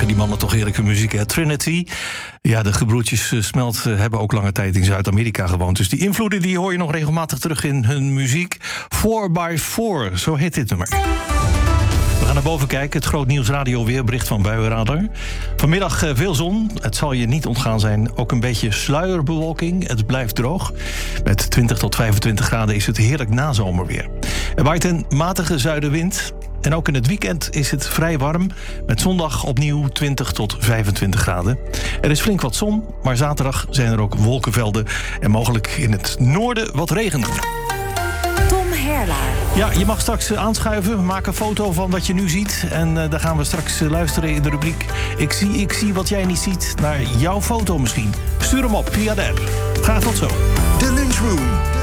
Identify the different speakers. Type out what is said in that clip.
Speaker 1: maken die mannen toch heerlijke muziek, hè? Trinity. Ja, de gebroertjes Smelt hebben ook lange tijd in Zuid-Amerika gewoond. Dus die invloeden die hoor je nog regelmatig terug in hun muziek. 4x4, zo heet dit nummer. We gaan naar boven kijken. Het Groot Nieuws Radio weerbericht van Buienradar. Vanmiddag veel zon. Het zal je niet ontgaan zijn. Ook een beetje sluierbewolking. Het blijft droog. Met 20 tot 25 graden is het heerlijk nazomerweer. Er waait een matige zuidenwind. En ook in het weekend is het vrij warm. Met zondag opnieuw 20 tot 25 graden. Er is flink wat zon, maar zaterdag zijn er ook wolkenvelden. En mogelijk in het noorden wat regen.
Speaker 2: Tom Herlaar.
Speaker 1: Ja, je mag straks aanschuiven. Maak een foto van wat je nu ziet. En dan gaan we straks luisteren in de rubriek Ik zie wat jij niet ziet. Naar jouw foto misschien. Stuur hem op via de app. Graag tot zo.
Speaker 3: De Lunchroom